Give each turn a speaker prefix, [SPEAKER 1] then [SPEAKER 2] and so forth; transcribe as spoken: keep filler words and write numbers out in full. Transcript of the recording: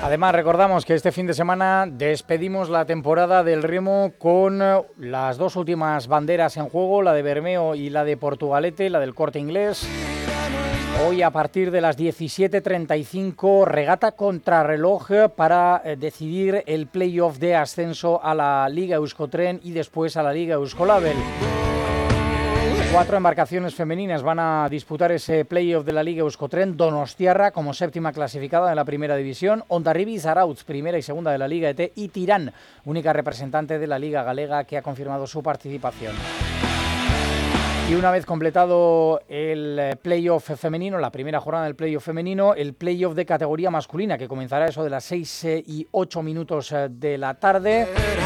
[SPEAKER 1] Además, recordamos que este fin de semana despedimos la temporada del remo con las dos últimas banderas en juego, la de Bermeo y la de Portugalete, la del Corte Inglés. Hoy a partir de las diecisiete treinta y cinco, regata contrarreloj para decidir el playoff de ascenso a la Liga Euskotren y después a la Liga Euskolabel. Cuatro embarcaciones femeninas van a disputar ese playoff de la Liga Euskotren. Donostiarra como séptima clasificada en la primera división, Hondarribia y Zarautz, primera y segunda de la Liga E T, y Tirán, única representante de la Liga Galega que ha confirmado su participación. Y una vez completado el playoff femenino, la primera jornada del playoff femenino, el playoff de categoría masculina, que comenzará eso de las seis y ocho minutos de la tarde.